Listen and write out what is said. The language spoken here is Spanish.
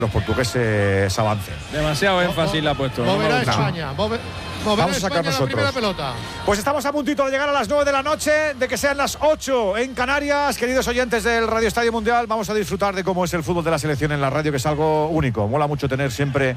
los portugueses avancen. Demasiado énfasis le ha puesto. Moverá España. Vamos a sacar España la primera pelota. Pues estamos a puntito de llegar a las 9 de la noche, de que sean las 8 en Canarias. Queridos oyentes del Radio Estadio Mundial, vamos a disfrutar de cómo es el fútbol de la selección en la radio, que es algo único. Mola mucho tener siempre